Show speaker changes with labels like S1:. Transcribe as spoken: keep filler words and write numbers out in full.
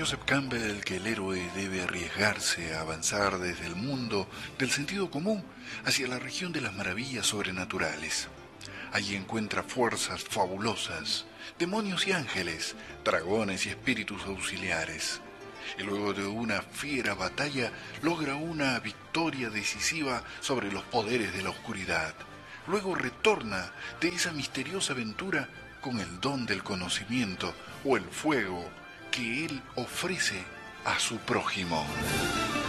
S1: Joseph Campbell que el héroe debe arriesgarse a avanzar desde el mundo del sentido común hacia la región de las maravillas sobrenaturales. Allí encuentra fuerzas fabulosas, demonios y ángeles, dragones y espíritus auxiliares. Y luego de una fiera batalla logra una victoria decisiva sobre los poderes de la oscuridad. Luego retorna de esa misteriosa aventura con el don del conocimiento o el fuego que él ofrece a su prójimo.